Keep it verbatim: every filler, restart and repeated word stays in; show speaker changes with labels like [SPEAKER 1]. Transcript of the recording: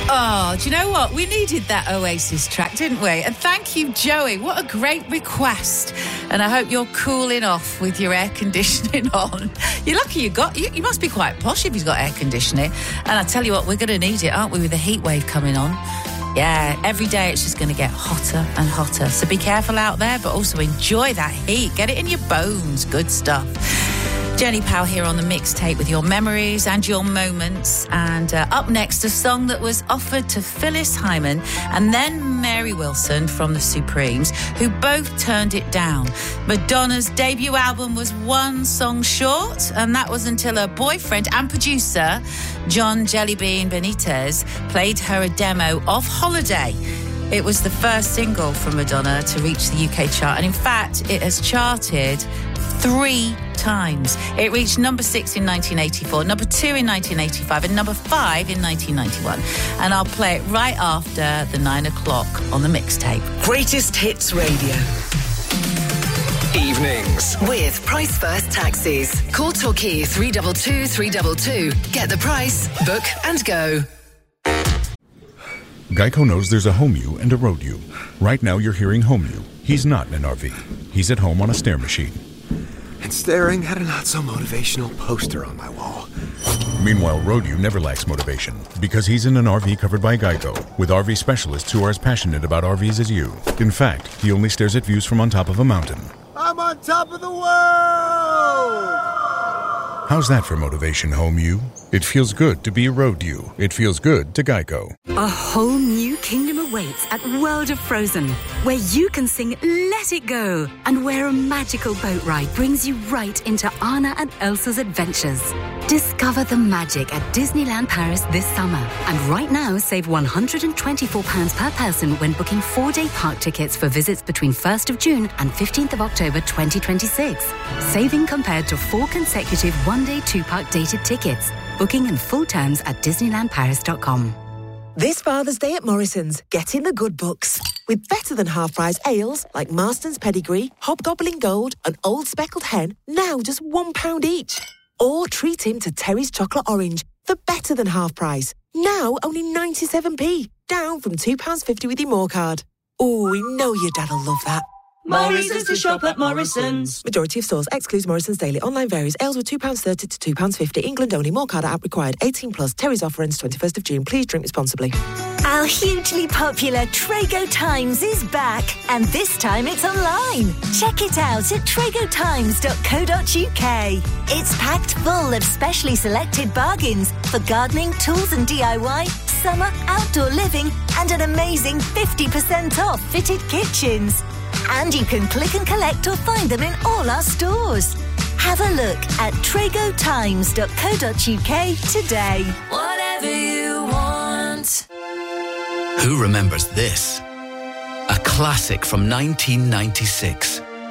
[SPEAKER 1] Oh, do you know what? We needed that Oasis track, didn't we? And thank you, Joey. What a great request. And I hope you're cooling off with your air conditioning on. You're lucky you got... You, you must be quite posh if you've got air conditioning. And I tell you what, we're going to need it, aren't we, with the heat wave coming on? Yeah, every day it's just going to get hotter and hotter. So be careful out there, but also enjoy that heat. Get it in your bones. Good stuff. Jenny Powell here on the mixtape with your memories and your moments. And uh, up next, a song that was offered to Phyllis Hyman and then Mary Wilson from the Supremes, who both turned it down. Madonna's debut album was one song short, and that was until her boyfriend and producer, John Jellybean Benitez, played her a demo of Holiday. It was the first single from Madonna to reach the U K chart, and in fact, it has charted three times. It reached number six in nineteen eighty-four, number two in nineteen eighty-five, and number five in nineteen ninety-one. And I'll play it right after the nine o'clock on the mixtape.
[SPEAKER 2] Greatest Hits Radio.
[SPEAKER 3] Evenings
[SPEAKER 2] with Price First Taxis. Call Torquay three two two, three two two. Get the price, book and go.
[SPEAKER 4] Geico knows there's a home you and a road you. Right now you're hearing home you. He's not in an R V. He's at home on a stair machine.
[SPEAKER 5] And staring at a not-so-motivational poster on my wall.
[SPEAKER 4] Meanwhile, road you never lacks motivation because he's in an R V covered by Geico with R V specialists who are as passionate about R Vs as you. In fact, he only stares at views from on top of a mountain.
[SPEAKER 5] I'm on top of the world!
[SPEAKER 4] How's that for motivation, home you? It feels good to be a road you. It feels good to Geico.
[SPEAKER 6] A whole new kingdom awaits at World of Frozen, where you can sing Let It Go, and where a magical boat ride brings you right into Anna and Elsa's adventures. Discover the magic at Disneyland Paris this summer. And right now, save one hundred twenty-four pounds per person when booking four-day park tickets for visits between first of June and fifteenth of October twenty twenty-six. Saving compared to four consecutive one-day two-park dated tickets. Booking and full terms at disneyland paris dot com.
[SPEAKER 7] This Father's Day at Morrison's, get in the good books. With better than half-price ales like Marston's Pedigree, Hobgoblin Gold and Old Speckled Hen, now just one pound each. Or treat him to Terry's Chocolate Orange for better than half price. Now only ninety-seven p, down from two pounds fifty with your More card. Oh, we know your dad'll love that.
[SPEAKER 8] Morrison's to shop at Morrison's.
[SPEAKER 7] Majority of stores excludes Morrison's Daily. Online varies. Ales with two pounds thirty to two pounds fifty. England only. More card app required. eighteen plus. Terry's offer ends twenty-first of June. Please drink responsibly.
[SPEAKER 9] Our hugely popular Trago Times is back, and this time it's online. Check it out at trago times dot co dot uk. It's packed full of specially selected bargains for gardening, tools and D I Y, summer, outdoor living, and an amazing fifty percent off fitted kitchens. And you can click and collect or find them in all our stores. Have a look at trago times dot co dot uk today.
[SPEAKER 8] Whatever you want.
[SPEAKER 10] Who remembers this? A classic from nineteen ninety-six.